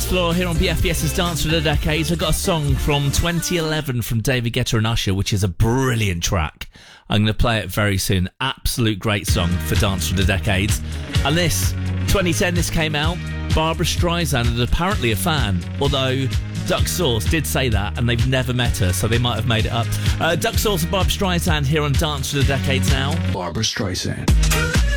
Floor here on BFBS's Dance for the Decades. I've got a song from 2011 from David Guetta and Usher, which is a brilliant track. I'm going to play it very soon. Absolute great song for Dance for the Decades. And this, 2010, this came out. Barbra Streisand is apparently a fan, although Duck Sauce did say that, and they've never met her, so they might have made it up. Duck Sauce and Barbra Streisand here on Dance for the Decades now. Barbra Streisand.